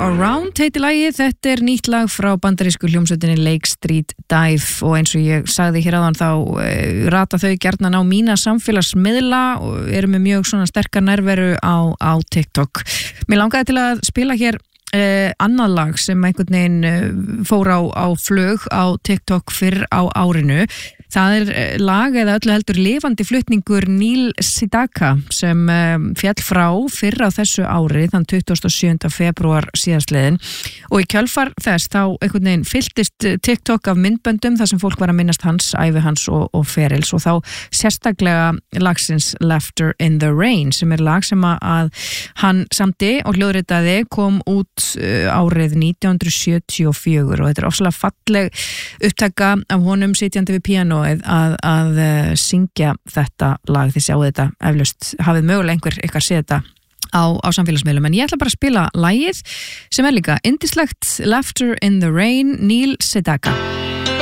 Around heiti lagið, þetta nýtt lag frá bandarísku hljómsveitinni Lake Street Dive og eins og ég sagði hér áðan þá rata þau gjarnan á mína samfélagsmiðla og eru með mjög svona sterkar nærveru á TikTok. Mér langaði til að spila hér annað lag sem einhvern veginn fór á flug á TikTok fyrr á árinu. Það lag eða öllu heldur lifandi flutningur Neil Sedaka sem féll frá fyrr á þessu ári þann 27. febrúar síðastliðin og í kjölfar þess þá einhvern veginn fylltist TikTok af myndböndum þar sem fólk var að minnast hans, ævi hans og ferils og þá sérstaklega lagsins Laughter in the Rain sem lag sem að hann samdi og hljóðritaði kom út árið 1974 og þetta ofsalega falleg upptaka af honum sitjandi við píanóið að syngja þetta lag. Þið sjáu þetta eflaust, hafið mögulega einhver ykkar séð þetta á samfélagsmiðlum, en ég ætla bara að spila lagið sem líka yndislegt, Laughter in the Rain, Neil Sedaka.